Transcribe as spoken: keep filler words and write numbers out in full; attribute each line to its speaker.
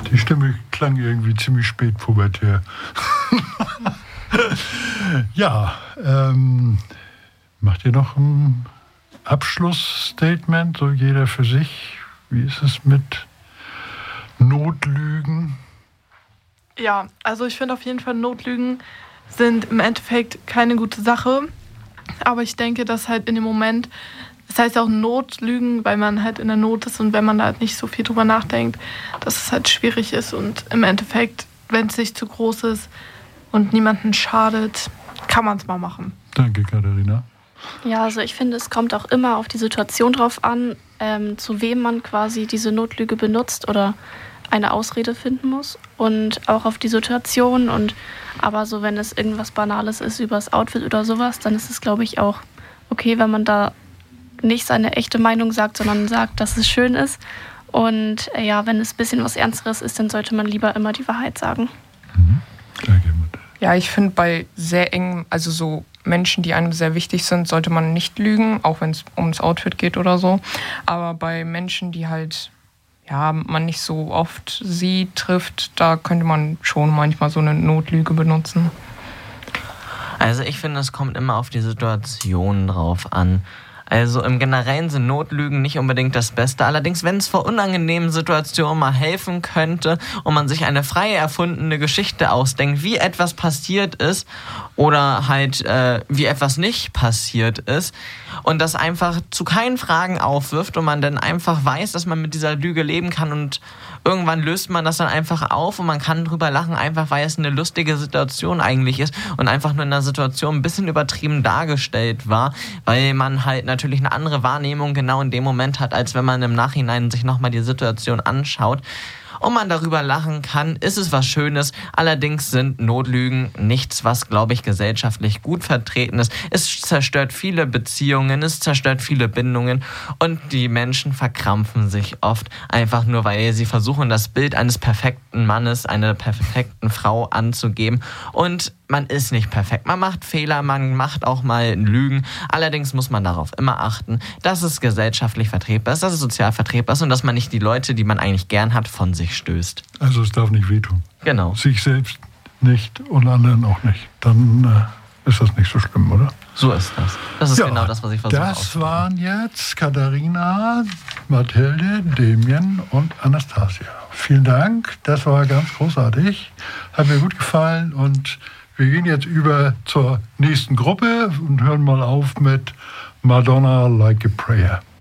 Speaker 1: Die Stimme klang irgendwie ziemlich spät pubertär. Ja, ähm, macht ihr noch ein Abschlussstatement, so jeder für sich? Wie ist es mit Notlügen?
Speaker 2: Ja, also ich finde auf jeden Fall, Notlügen sind im Endeffekt keine gute Sache. Aber ich denke, dass halt in dem Moment, das heißt auch Notlügen, weil man halt in der Not ist und wenn man da halt nicht so viel drüber nachdenkt, dass es halt schwierig ist. Und im Endeffekt, wenn es nicht zu groß ist und niemanden schadet, kann man es mal machen.
Speaker 1: Danke, Katharina.
Speaker 3: Ja, also ich finde, es kommt auch immer auf die Situation drauf an, ähm, zu wem man quasi diese Notlüge benutzt oder eine Ausrede finden muss und auch auf die Situation. Und aber so, wenn es irgendwas Banales ist über das Outfit oder sowas, dann ist es, glaube ich, auch okay, wenn man da nicht seine echte Meinung sagt, sondern sagt, dass es schön ist. Und äh, ja, wenn es ein bisschen was Ernsteres ist, dann sollte man lieber immer die Wahrheit sagen.
Speaker 1: Mhm. Danke.
Speaker 4: Ja, ich finde, bei sehr engen, also so Menschen, die einem sehr wichtig sind, sollte man nicht lügen, auch wenn es ums Outfit geht oder so. Aber bei Menschen, die halt ja, man nicht so oft sieht, trifft, da könnte man schon manchmal so eine Notlüge benutzen.
Speaker 5: Also ich finde, es kommt immer auf die Situation drauf an. Also im Generellen sind Notlügen nicht unbedingt das Beste. Allerdings, wenn es vor unangenehmen Situationen mal helfen könnte und man sich eine frei erfundene Geschichte ausdenkt, wie etwas passiert ist oder halt äh, wie etwas nicht passiert ist und das einfach zu keinen Fragen aufwirft und man dann einfach weiß, dass man mit dieser Lüge leben kann und irgendwann löst man das dann einfach auf und man kann drüber lachen, einfach weil es eine lustige Situation eigentlich ist und einfach nur in der Situation ein bisschen übertrieben dargestellt war, weil man halt natürlich eine andere Wahrnehmung genau in dem Moment hat, als wenn man im Nachhinein sich nochmal die Situation anschaut. Und man darüber lachen kann, ist es was Schönes. Allerdings sind Notlügen nichts, was, glaube ich, gesellschaftlich gut vertreten ist. Es zerstört viele Beziehungen, es zerstört viele Bindungen und die Menschen verkrampfen sich oft einfach nur, weil sie versuchen, das Bild eines perfekten Mannes, einer perfekten Frau anzugeben. Und man ist nicht perfekt. Man macht Fehler, man macht auch mal Lügen. Allerdings muss man darauf immer achten, dass es gesellschaftlich vertretbar ist, dass es sozial vertretbar ist und dass man nicht die Leute, die man eigentlich gern hat, von sich stößt.
Speaker 1: Also es darf nicht wehtun.
Speaker 5: Genau.
Speaker 1: Sich selbst nicht und anderen auch nicht. Dann äh, ist das nicht so schlimm, oder?
Speaker 5: So ist das. Das ist ja, genau das, was ich versuche.
Speaker 1: Das waren jetzt Katharina, Mathilde, Damien und Anastasia. Vielen Dank, das war ganz großartig. Hat mir gut gefallen und wir gehen jetzt über zur nächsten Gruppe und hören mal auf mit Madonna Like a Prayer.